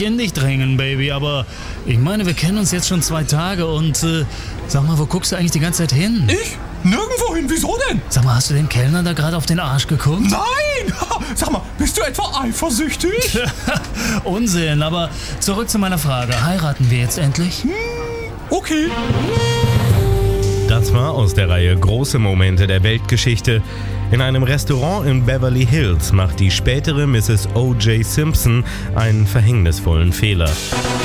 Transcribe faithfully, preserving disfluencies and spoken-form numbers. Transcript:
in dich drängen, Baby, aber ich meine, wir kennen uns jetzt schon zwei Tage und äh, sag mal, wo guckst du eigentlich die ganze Zeit hin? Ich? Nirgendwo hin, wieso denn? Sag mal, hast du den Kellner da gerade auf den Arsch geguckt? Nein! Sag mal, bist du etwa eifersüchtig? Unsinn, aber zurück zu meiner Frage. Heiraten wir jetzt endlich? Hm, okay. Das war aus der Reihe Große Momente der Weltgeschichte. In einem Restaurant in Beverly Hills macht die spätere Misses O J Simpson einen verhängnisvollen Fehler.